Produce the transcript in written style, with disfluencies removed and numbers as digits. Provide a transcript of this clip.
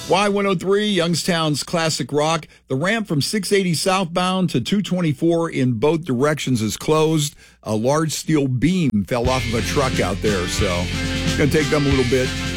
Y103, Youngstown's classic rock. The ramp from 680 southbound to 224 in both directions is closed. A large steel beam fell off of a truck out there, so it's going to take them a little bit